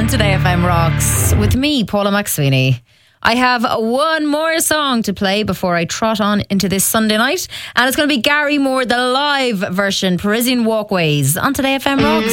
Today FM Rocks with me, Paula McSweeney. I have one more song to play before I trot on into this Sunday night, and it's going to be Gary Moore, the live version, Parisian Walkways, on Today FM Rocks.